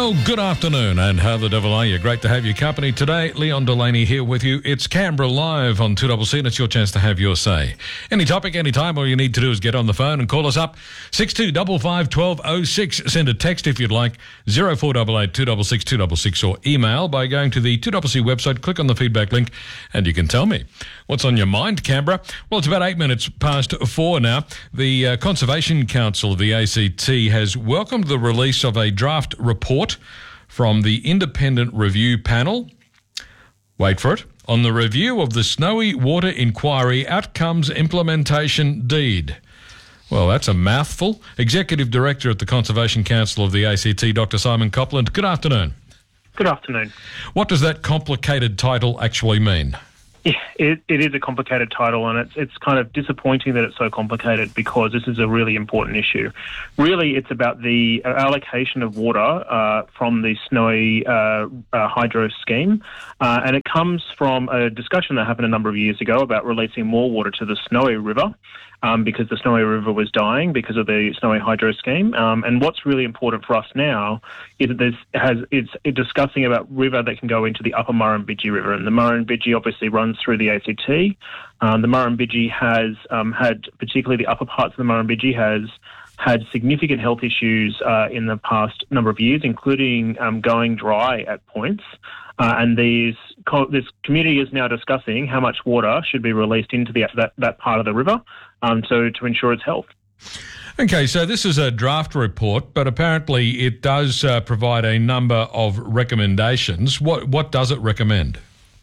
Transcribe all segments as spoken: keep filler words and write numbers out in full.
Well, good afternoon, and how the devil are you? Great to have your company today. Leon Delaney here with you. It's Canberra Live on two C C, and it's your chance to have your say. Any topic, anytime, all you need to do is get on the phone and call us up. six two five five, one two oh six. Send a text if you'd like, zero four eight eight, two six six, two six six, or email by going to the two C C website, click on the feedback link, and you can tell me what's on your mind, Canberra. Well, it's about eight minutes past four now. The uh, Conservation Council of the A C T has welcomed the release of a draft report from the Independent Review Panel, wait for it, on the review of the Snowy Water Inquiry Outcomes Implementation Deed. Well, that's a mouthful. Executive Director at the Conservation Council of the A C T, Doctor Simon Copland. Good afternoon. Good afternoon. What does that complicated title actually mean? Yeah, it, it is a complicated title, and it's it's kind of disappointing that it's so complicated because this is a really important issue. Really, it's about the allocation of water uh, from the Snowy uh, uh, Hydro Scheme, uh, and it comes from a discussion that happened a number of years ago about releasing more water to the Snowy River. Um, because the Snowy River was dying because of the Snowy Hydro Scheme. Um, and what's really important for us now is that this has, it's discussing about river that can go into the upper Murrumbidgee River. And the Murrumbidgee obviously runs through the A C T. Um, the Murrumbidgee has um, had, particularly the upper parts of the Murrumbidgee, has had significant health issues uh, in the past number of years, including um, going dry at points. Uh, and these, co- this community is now discussing how much water should be released into the, that, that part of the river um, so to ensure its health. Okay, so this is a draft report, but apparently it does uh, provide a number of recommendations. What what does it recommend?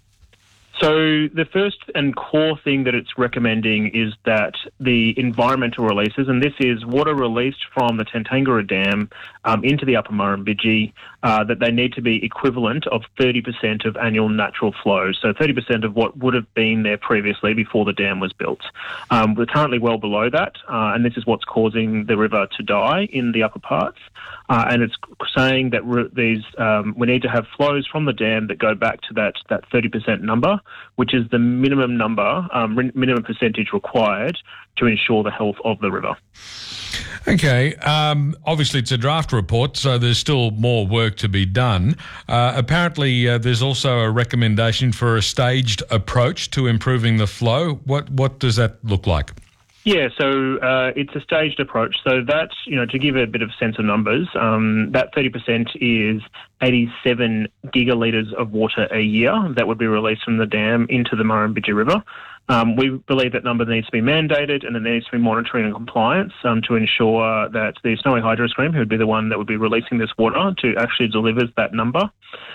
So the first and core thing that it's recommending is that the environmental releases, and this is water released from the Tantangara Dam um, into the upper Murrumbidgee, uh, that they need to be equivalent of thirty percent of annual natural flow. So thirty percent of what would have been there previously before the dam was built. Um, we're currently well below that, uh, and this is what's causing the river to die in the upper parts. Uh, and it's saying that re- these um, we need to have flows from the dam that go back to that that thirty percent number, which is the minimum number, um, re- minimum percentage required to ensure the health of the river. Okay, um, obviously it's a draft report, so there's still more work to be done. Uh, apparently uh, there's also a recommendation for a staged approach to improving the flow. What what does that look like? Yeah, so uh, it's a staged approach. So that's, you know, to give a bit of sense of numbers, um, that thirty percent is eighty-seven gigalitres of water a year that would be released from the dam into the Murrumbidgee River. Um, we believe that number needs to be mandated, and it needs to be monitoring and compliance um, to ensure that the Snowy Hydro Scheme, who would be the one that would be releasing this water, to actually delivers that number.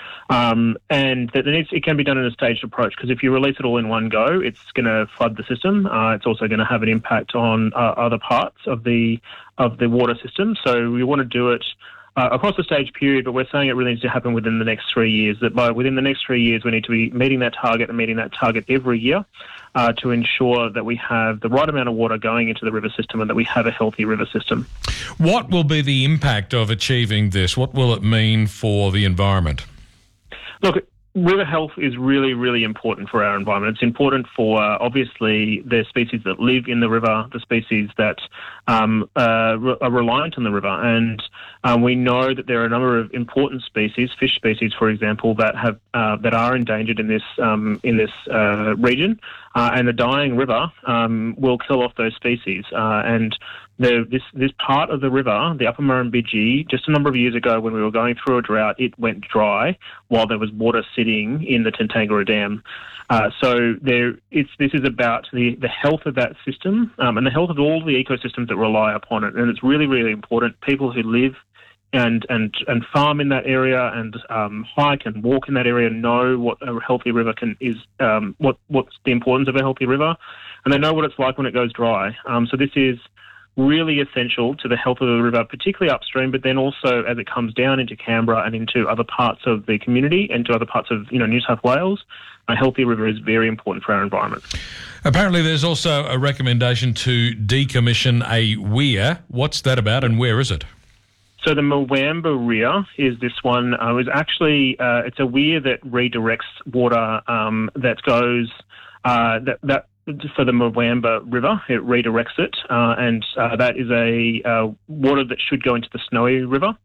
Um, and that it, needs, it can be done in a staged approach, because if you release it all in one go, it's going to flood the system. Uh, it's also going to have an impact on uh, other parts of the of the water system. So we want to do it uh, across the stage period, but we're saying it really needs to happen within the next three years. That by within the next three years, we need to be meeting that target and meeting that target every year uh, to ensure that we have the right amount of water going into the river system and that we have a healthy river system. What will be the impact of achieving this? What will it mean for the environment? Look, river health is really, really important for our environment. It's important for, uh, obviously, the species that live in the river, the species that um, uh, re- are reliant on the river. And um, we know that there are a number of important species, fish species, for example, that have uh, that are endangered in this um, in this uh, region. Uh, and the dying river um, will kill off those species. Uh, and the, this this part of the river, the upper Murrumbidgee, just a number of years ago when we were going through a drought, it went dry while there was water sitting in the Tantangara Dam. Uh, so there, it's this is about the, the health of that system um, and the health of all the ecosystems that rely upon it. And it's really, really important. People who live and and and farm in that area and um, hike and walk in that area know what a healthy river can is, um, what what's the importance of a healthy river, and they know what it's like when it goes dry. Um, so this is really essential to the health of the river, particularly upstream, but then also as it comes down into Canberra and into other parts of the community and to other parts of you know New South Wales. A healthy river is very important for our environment. Apparently there's also a recommendation to decommission a weir. What's that about and where is it? So the Mwamba Weir is this one. Uh, is actually uh, it's a weir that redirects water um, that goes uh, that that for the Mwamba River. It redirects it, uh, and uh, that is a uh, water that should go into the Snowy River.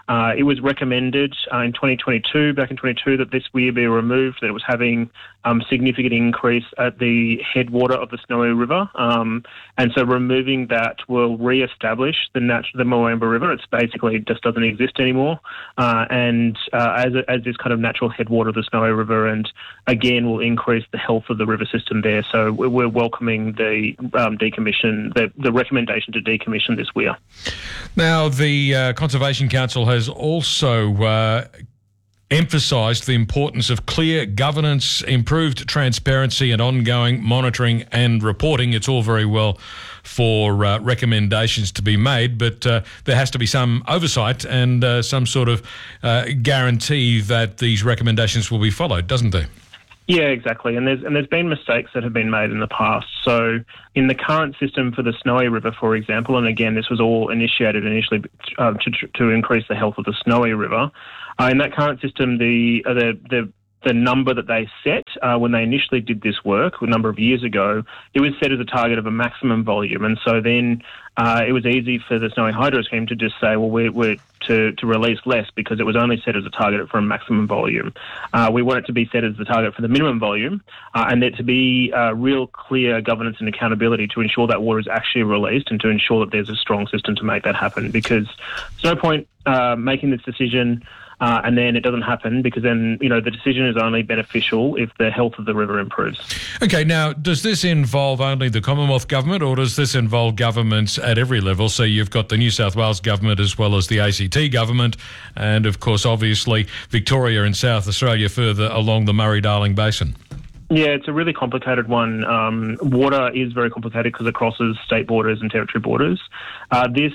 Uh, it was recommended uh, in twenty twenty-two, back in twenty-two, that this weir be removed, that it was having um, significant increase at the headwater of the Snowy River. Um, and so removing that will re-establish the nat- the Moamba River. It's basically just doesn't exist anymore. Uh, and uh, as, a, as this kind of natural headwater of the Snowy River, and again will increase the health of the river system there. So we're welcoming the um, decommission, the, the recommendation to decommission this weir. Now, the uh, Conservation Council has also uh, emphasised the importance of clear governance, improved transparency and ongoing monitoring and reporting. It's all very well for uh, recommendations to be made, but uh, there has to be some oversight and uh, some sort of uh, guarantee that these recommendations will be followed, doesn't there? Yeah, exactly. And there's and there's been mistakes that have been made in the past. So in the current system for the Snowy River, for example, and again, this was all initiated initially uh, to to increase the health of the Snowy River. Uh, in that current system, the uh, the the the number that they set uh, when they initially did this work a number of years ago, it was set as a target of a maximum volume. And so then uh, it was easy for the Snowy Hydro Scheme to just say, well, we're, we're to, to release less because it was only set as a target for a maximum volume. Uh, we want it to be set as the target for the minimum volume uh, and there to be uh, real clear governance and accountability to ensure that water is actually released and to ensure that there's a strong system to make that happen, because there's no point uh, making this decision Uh, and then it doesn't happen, because then, you know, the decision is only beneficial if the health of the river improves. Okay, now, does this involve only the Commonwealth Government, or does this involve governments at every level? So you've got the New South Wales Government as well as the A C T Government, and, of course, obviously, Victoria and South Australia further along the Murray-Darling Basin. Yeah, it's a really complicated one. Um, water is very complicated because it crosses state borders and territory borders. Uh, this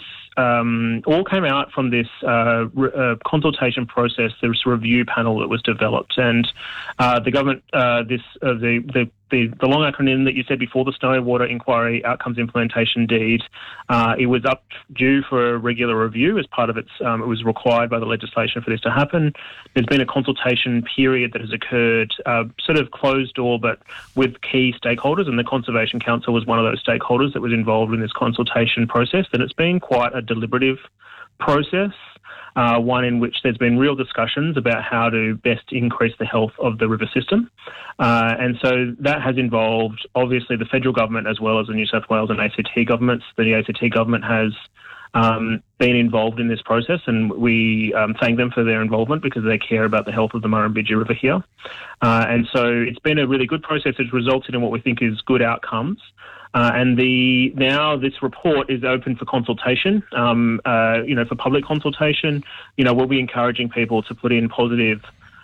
Um, all came out from this uh, re- uh, consultation process, this review panel that was developed, and uh, the government, uh, this uh, the, the the the long acronym that you said before, the Snowy Water Inquiry Outcomes Implementation Deed. Uh, it was up due for a regular review as part of its. Um, it was required by the legislation for this to happen. There's been a consultation period that has occurred, uh, sort of closed door, but with key stakeholders, and the Conservation Council was one of those stakeholders that was involved in this consultation process, and it's been quite a deliberative process, uh, one in which there's been real discussions about how to best increase the health of the river system. Uh, and so that has involved, obviously, the federal government as well as the New South Wales and A C T governments. The A C T government has um, been involved in this process, and we um, thank them for their involvement because they care about the health of the Murrumbidgee River here. Uh, and so it's been a really good process. It's resulted in what we think is good outcomes. Uh, and the now this report is open for consultation, um, uh, you know, for public consultation. You know, we'll be encouraging people to put in positive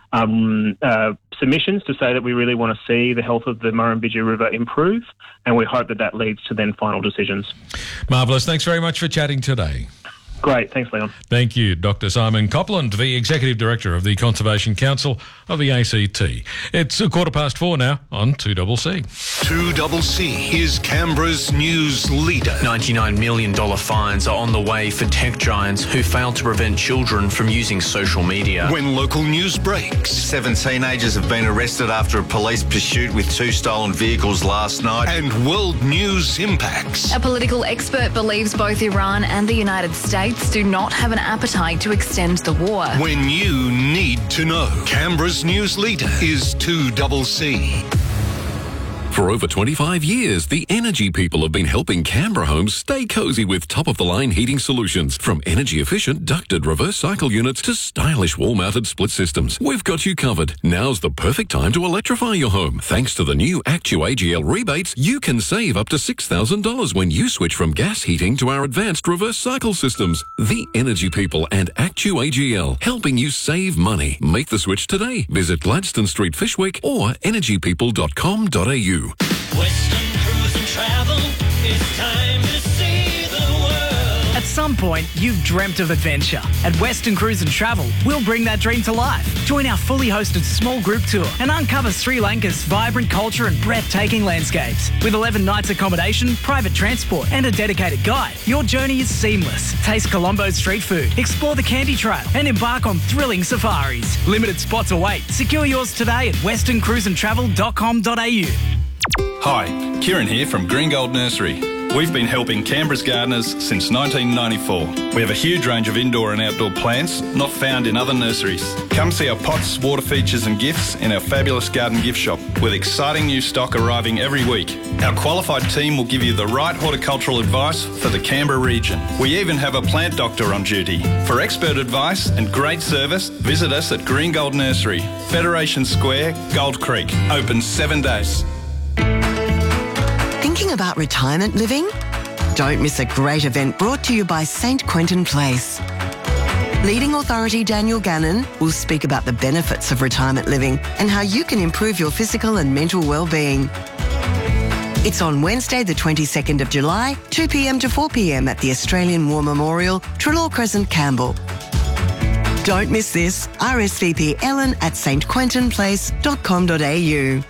um, uh, submissions to say that we really want to see the health of the Murrumbidgee River improve, and we hope that that leads to then final decisions. Marvellous. Thanks very much for chatting today. Great. Thanks, Leon. Thank you, Doctor Simon Copland, the Executive Director of the Conservation Council of the A C T. It's a quarter past four now on two C C. two C C is Canberra's news leader. ninety-nine million dollars fines are on the way for tech giants who failed to prevent children from using social media. When local news breaks. Seven teenagers have been arrested after a police pursuit with two stolen vehicles last night. And world news impacts. A political expert believes both Iran and the United States do not have an appetite to extend the war. When you need to know. Canberra's news leader is two C C. For over twenty-five years, the Energy People have been helping Canberra homes stay cosy with top-of-the-line heating solutions. From energy-efficient ducted reverse cycle units to stylish wall-mounted split systems. We've got you covered. Now's the perfect time to electrify your home. Thanks to the new ActuAGL rebates, you can save up to six thousand dollars when you switch from gas heating to our advanced reverse cycle systems. The Energy People and ActuAGL, helping you save money. Make the switch today. Visit Gladstone Street, Fishwick or energy people dot com dot a u. Western Cruise and Travel, it's time to see the world. At some point, you've dreamt of adventure. At Western Cruise and Travel, we'll bring that dream to life. Join our fully hosted small group tour and uncover Sri Lanka's vibrant culture and breathtaking landscapes. With eleven nights accommodation, private transport and a dedicated guide, your journey is seamless. Taste Colombo's street food, explore the Candy Trail and embark on thrilling safaris. Limited spots await. Secure yours today at western cruise and travel dot com dot a u. Hi, Kieran here from Green Gold Nursery. We've been helping Canberra's gardeners since nineteen ninety-four. We have a huge range of indoor and outdoor plants not found in other nurseries. Come see our pots, water features and gifts in our fabulous garden gift shop with exciting new stock arriving every week. Our qualified team will give you the right horticultural advice for the Canberra region. We even have a plant doctor on duty. For expert advice and great service, visit us at Green Gold Nursery, Federation Square, Gold Creek. Open seven days. Thinking about retirement living? Don't miss a great event brought to you by Saint Quentin Place. Leading authority Daniel Gannon will speak about the benefits of retirement living and how you can improve your physical and mental well-being. It's on Wednesday the twenty-second of July, two p m to four p m at the Australian War Memorial, Trelaw Crescent, Campbell. Don't miss this. R S V P Ellen at s t quentin place dot com dot a u.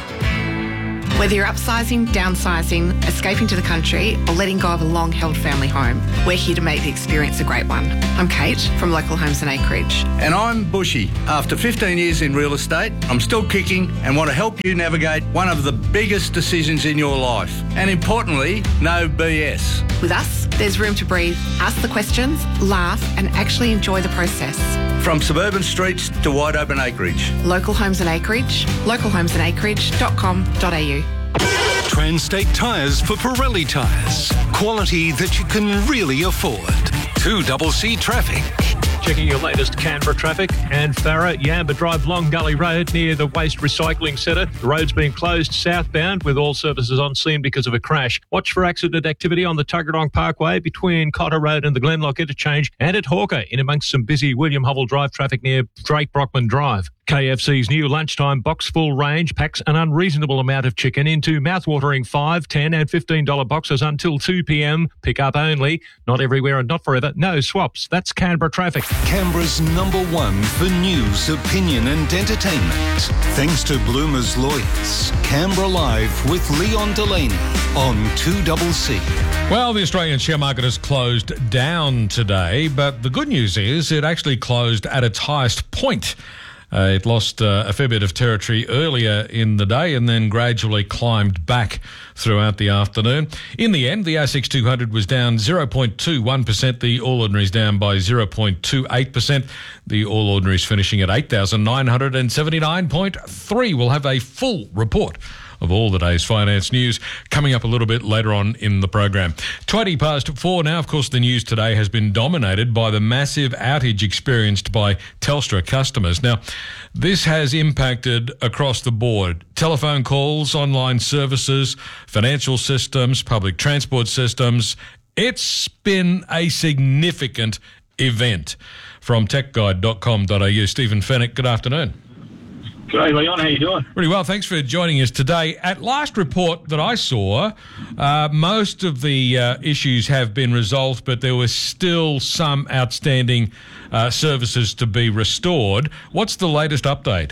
Whether you're upsizing, downsizing, escaping to the country, or letting go of a long-held family home, we're here to make the experience a great one. I'm Kate from Local Homes and Acreage. And I'm Bushy. After fifteen years in real estate, I'm still kicking and want to help you navigate one of the biggest decisions in your life. And importantly, no B S. With us, there's room to breathe, ask the questions, laugh, and actually enjoy the process. From suburban streets to wide open acreage. Local Homes and Acreage, local homes and acreage dot com dot a u. Transtate Tyres for Pirelli tyres. Quality that you can really afford. two C C traffic. Checking your latest Canberra traffic. And Farah, Yamba Drive, Long Gully Road near the Waste Recycling Centre. The road's been closed southbound with all services on scene because of a crash. Watch for accident activity on the Tuggeranong Parkway between Cotter Road and the Glenlock Interchange and at Hawker in amongst some busy William Hovell Drive traffic near Drake Brockman Drive. K F C's new lunchtime box full range packs an unreasonable amount of chicken into mouthwatering five, ten and fifteen dollar boxes until two p m. Pick up only. Not everywhere and not forever. No swaps. That's Canberra traffic. Canberra's number one for news, opinion and entertainment. Thanks to Bloomer's Lawyers. Canberra Live with Leon Delaney on two C C. Well, the Australian share market has closed down today, but the good news is it actually closed at its highest point. Uh, it lost uh, a fair bit of territory earlier in the day and then gradually climbed back throughout the afternoon. In the end, the A S X two hundred was down zero point two one percent. The All Ordinaries down by zero point two eight percent. The All Ordinaries finishing at eight thousand nine hundred seventy-nine point three. We'll have a full report of all the day's finance news coming up a little bit later on in the program. twenty past four now. Of course, the news today has been dominated by the massive outage experienced by Telstra customers. Now, this has impacted across the board. Telephone calls, online services, financial systems, public transport systems. It's been a significant event. From tech guide dot com dot a u, Stephen Fennick, good afternoon. G'day, Leon. How you doing? Really well. Thanks for joining us today. At last report that I saw, uh, most of the uh, issues have been resolved, but there was still some outstanding uh, services to be restored. What's the latest update?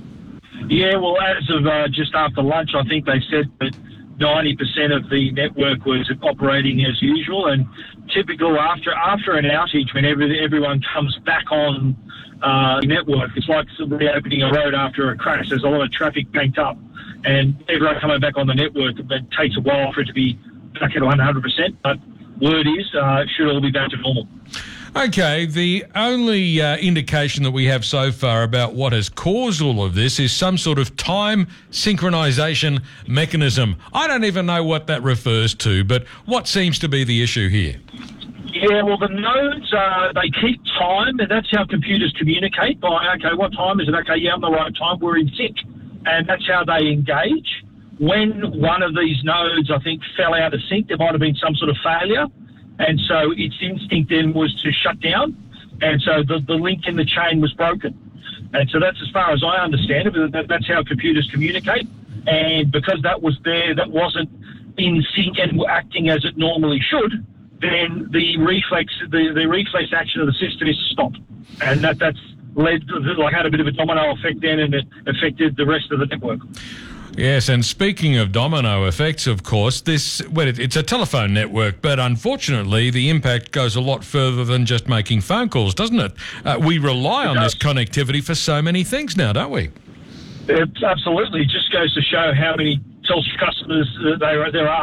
Yeah, well, as of uh, just after lunch, I think they said that ninety percent of the network was operating as usual, and typical after after an outage, when every, everyone comes back on uh, the network, it's like reopening a road after a crash. There's a lot of traffic banked up, and everyone coming back on the network, it takes a while for it to be back at one hundred percent, but word is uh, it should all be back to normal. Okay, the only uh, indication that we have so far about what has caused all of this is some sort of time synchronisation mechanism. I don't even know what that refers to, but what seems to be the issue here? Yeah, well, the nodes, uh, they keep time, and that's how computers communicate by, okay, what time is it? Okay, yeah, I'm the right time, we're in sync. And that's how they engage. When one of these nodes, I think, fell out of sync, there might have been some sort of failure. And so its instinct then was to shut down. And so the, the link in the chain was broken. And so that's as far as I understand it. That, that's how computers communicate. And because that was there, that wasn't in sync and acting as it normally should, then the reflex, the, the reflex action of the system is stopped. And that, that's led, like, had a bit of a domino effect then, and it affected the rest of the network. Yes, and speaking of domino effects, of course, this well, it, it's a telephone network, but unfortunately the impact goes a lot further than just making phone calls, doesn't it? Uh, we rely it on does. this connectivity for so many things now, don't we? It absolutely. It just goes to show how many Telstra customers uh, there, there are,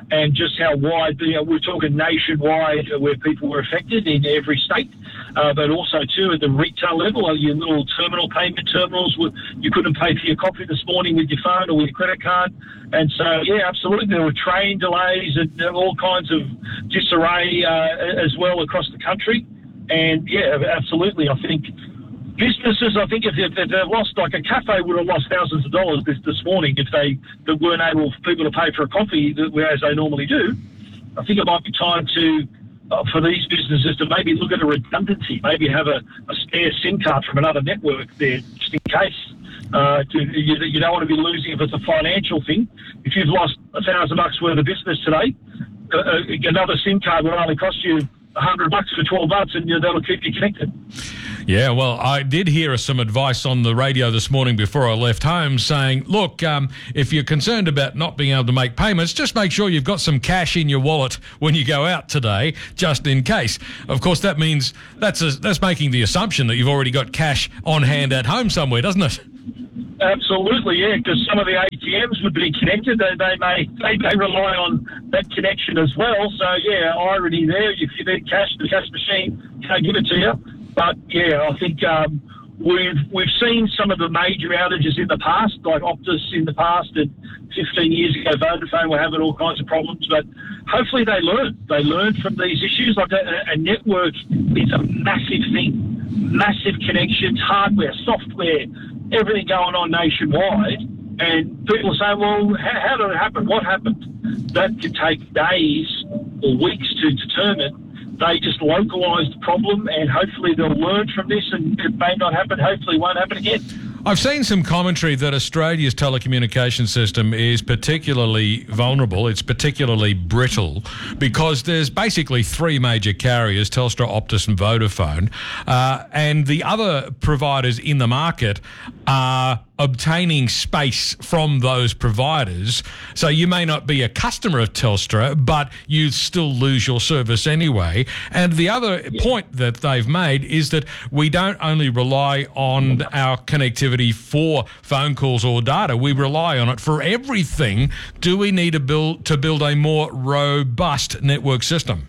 and just how wide, you know, we're talking nationwide where people were affected in every state, uh, but also too at the retail level, uh, your little terminal payment terminals, you couldn't pay for your coffee this morning with your phone or with your credit card. And so, yeah, absolutely, there were train delays and all kinds of disarray uh, as well across the country. And, yeah, absolutely, I think businesses, I think if they've, if they've lost, like a cafe would have lost thousands of dollars this, this morning if they, they weren't able for people to pay for a coffee as they normally do. I think it might be time to, uh, for these businesses to maybe look at a redundancy, maybe have a, a spare SIM card from another network there just in case. Uh, to, you, you don't want to be losing if it's a financial thing. If you've lost a thousand bucks worth of business today, uh, another SIM card will only cost you a hundred bucks for twelve months, and you know, that'll keep you connected. Yeah, well, I did hear some advice on the radio this morning before I left home saying, look, um, if you're concerned about not being able to make payments, just make sure you've got some cash in your wallet when you go out today, just in case. Of course, that means that's a, that's making the assumption that you've already got cash on hand at home somewhere, doesn't it? Absolutely, yeah, because some of the A T Ms would be connected. They, they may they may rely on that connection as well. So, yeah, irony there. If you need cash, the cash machine can't give it to you. But, yeah, I think um, we've we've seen some of the major outages in the past, like Optus in the past, and fifteen years ago Vodafone were having all kinds of problems. But hopefully they learn. They learn from these issues. Like a, a network is a massive thing, massive connections, hardware, software, everything going on nationwide, and people say, well, how, how did it happen? What happened? That could take days or weeks to determine. They just localise the problem, and hopefully they'll learn from this, and it may not happen. Hopefully it won't happen again. I've seen some commentary that Australia's telecommunication system is particularly vulnerable. It's particularly brittle because there's basically three major carriers, Telstra, Optus and Vodafone, uh, and the other providers in the market are obtaining space from those providers. So you may not be a customer of Telstra, but you still lose your service anyway. And the other yeah. point that they've made is that we don't only rely on our connectivity for phone calls or data, we rely on it for everything. Do we need to build to build a more robust network system?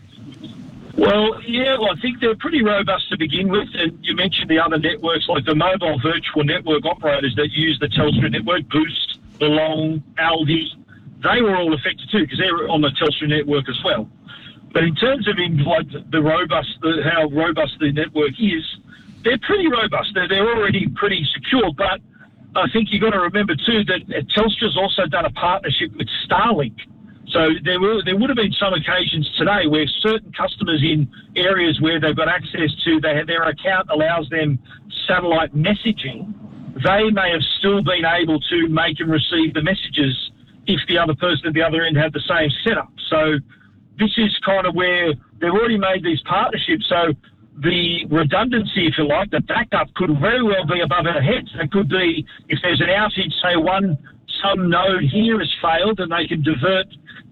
Well, yeah, well, I think they're pretty robust to begin with. And you mentioned the other networks, like the mobile virtual network operators that use the Telstra network, Boost, Belong, Aldi. They were all affected too because they're on the Telstra network as well. But in terms of in, like the robust, the, how robust the network is, they're pretty robust. They're, they're already pretty secure. But I think you've got to remember too that Telstra's also done a partnership with Starlink. So there were there would have been some occasions today where certain customers in areas where they've got access to their, their account allows them satellite messaging, they may have still been able to make and receive the messages if the other person at the other end had the same setup. So this is kind of where they've already made these partnerships. So the redundancy, if you like, the backup could very well be above our heads. It could be if there's an outage, say one some node here has failed, and they can divert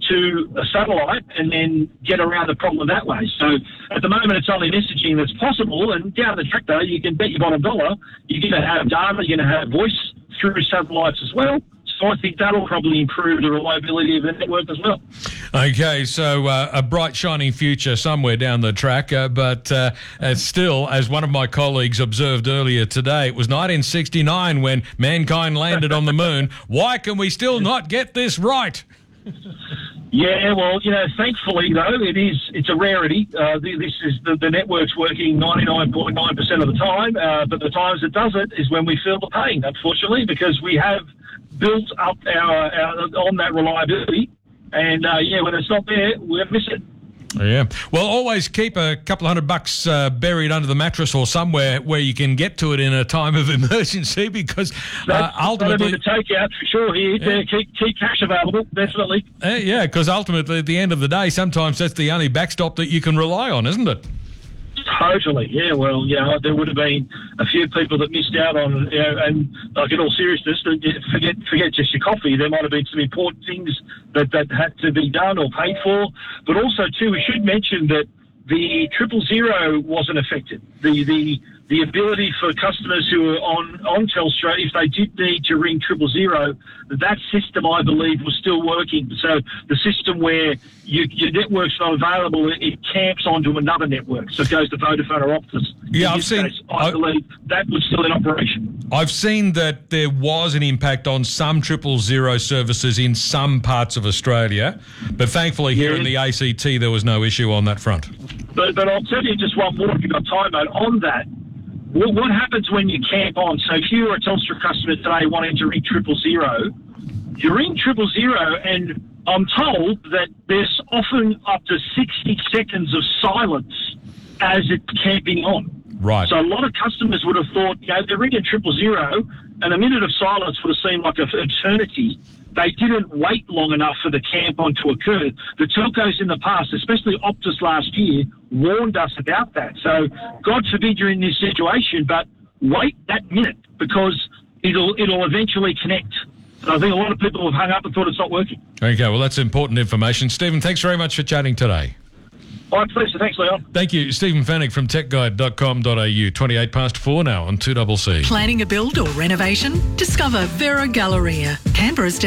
to a satellite and then get around the problem that way. So at the moment it's only messaging that's possible, and down the track though you can bet your bottom dollar you're going to have data, you're going to have voice through satellites as well. So I think that'll probably improve the reliability of the network as well. Okay, so uh, a bright shining future somewhere down the track, uh, but uh, it's still, as one of my colleagues observed earlier today, it was nineteen sixty-nine when mankind landed on the moon. Why can we still not get this right? Yeah, well, you know, thankfully, though, it is, it's a rarity. Uh, this is, the, the network's working ninety-nine point nine percent of the time, uh, but the times it does it is when we feel the pain, unfortunately, because we have built up our, our on that reliability, and, uh, yeah, when it's not there, we'll miss it. Yeah. Well, always keep a couple of hundred bucks uh, buried under the mattress or somewhere where you can get to it in a time of emergency, because uh, ultimately... That's to take out for sure here. Yeah. Keep, keep cash available, definitely. Uh, yeah, because ultimately at the end of the day, sometimes that's the only backstop that you can rely on, isn't it? Totally, yeah. Well, you know, there would have been a few people that missed out on, you know, and like in all seriousness, forget forget just your coffee. There might have been some important things that, that had to be done or paid for. But also, too, we should mention that the triple zero wasn't affected. The the the ability for customers who are on, on Telstra, if they did need to ring triple zero, that system, I believe, was still working. So the system where you, your network's not available, it, it camps onto another network. So it goes to Vodafone or Optus. Yeah, in I've this seen- case, I, I- believe that was still in operation. I've seen that there was an impact on some triple zero services in some parts of Australia, but thankfully here in the A C T there was no issue on that front. But, but I'll tell you just one more if you've got time, mate. On that, what, what happens when you camp on? So if you're a Telstra customer today wanting to ring triple zero, you ring triple zero, and I'm told that there's often up to sixty seconds of silence as it's camping on. Right. So a lot of customers would have thought, you know, they're ringing triple zero, and a minute of silence would have seemed like an eternity. They didn't wait long enough for the camp on to occur. The telcos in the past, especially Optus last year, warned us about that. So God forbid you're in this situation, but wait that minute because it'll it'll eventually connect. And I think a lot of people have hung up and thought it's not working. Okay, well, that's important information. Stephen, thanks very much for chatting today. All right, pleasure. Thanks, Leon. Thank you. Stephen Fennick from tech guide dot com dot a u. twenty-eight past four now on two C C. Planning a build or renovation? Discover Vera Galleria, Canberra's